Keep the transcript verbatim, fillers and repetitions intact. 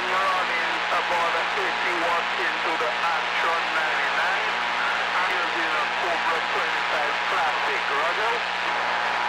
I'm running about a eighty watts into the Antron ninety-nine. I'm using a Cobra twenty-five Classic, Roger.